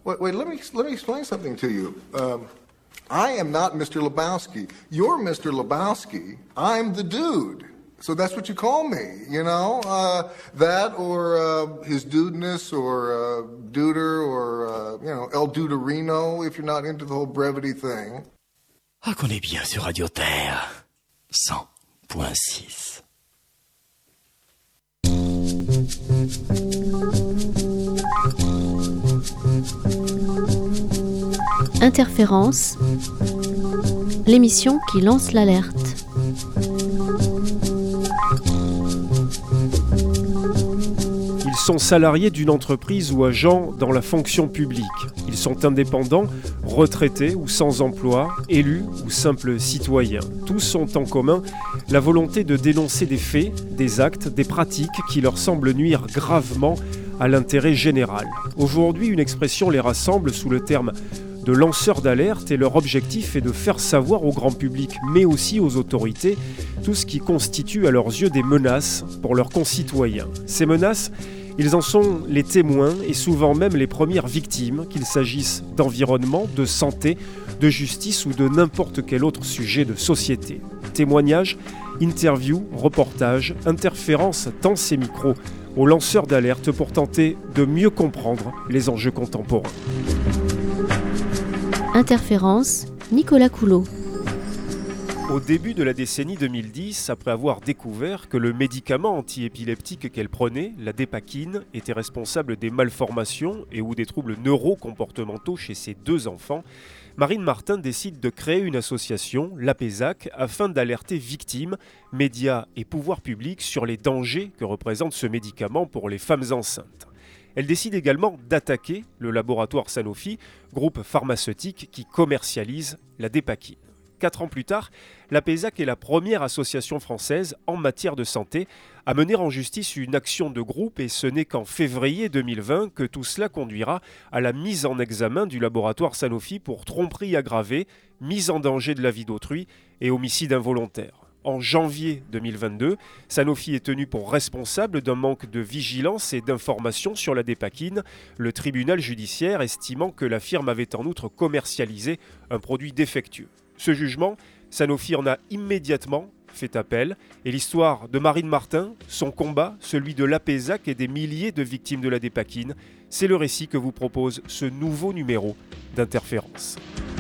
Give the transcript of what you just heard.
Wait, let me explain something to you. I am not Mr. Lebowski. You're Mr. Lebowski. I'm the dude. So that's what you call me, you know? That or his dudeness or duder or, El Duderino if you're not into the whole brevity thing. Ah, qu'on est bien sur Radio Terre 100.6. Interférence, l'émission qui lance l'alerte. Ils sont salariés d'une entreprise ou agents dans la fonction publique. Ils sont indépendants, retraités ou sans emploi, élus ou simples citoyens. Tous ont en commun la volonté de dénoncer des faits, des actes, des pratiques qui leur semblent nuire gravement à l'intérêt général. Aujourd'hui, une expression les rassemble sous le terme de lanceurs d'alerte et leur objectif est de faire savoir au grand public, mais aussi aux autorités, tout ce qui constitue à leurs yeux des menaces pour leurs concitoyens. Ces menaces, ils en sont les témoins et souvent même les premières victimes, qu'il s'agisse d'environnement, de santé, de justice ou de n'importe quel autre sujet de société. Témoignages, interviews, reportages, interférences tend ces micros aux lanceurs d'alerte pour tenter de mieux comprendre les enjeux contemporains. Interférence, Nicolas Coulot. Au début de la décennie 2010, après avoir découvert que le médicament antiépileptique qu'elle prenait, la dépakine, était responsable des malformations et ou des troubles neurocomportementaux chez ses 2 enfants, Marine Martin décide de créer une association, l'APESAC, afin d'alerter victimes, médias et pouvoirs publics sur les dangers que représente ce médicament pour les femmes enceintes. Elle décide également d'attaquer le laboratoire Sanofi, groupe pharmaceutique qui commercialise la dépakine. 4 ans plus tard, l'APESAC est la première association française en matière de santé à mener en justice une action de groupe et ce n'est qu'en février 2020 que tout cela conduira à la mise en examen du laboratoire Sanofi pour tromperie aggravée, mise en danger de la vie d'autrui et homicide involontaire. En janvier 2022, Sanofi est tenu pour responsable d'un manque de vigilance et d'information sur la dépakine, le tribunal judiciaire estimant que la firme avait en outre commercialisé un produit défectueux. Ce jugement, Sanofi en a immédiatement fait appel et l'histoire de Marine Martin, son combat, celui de l'APESAC et des milliers de victimes de la dépakine, c'est le récit que vous propose ce nouveau numéro d'Interférence.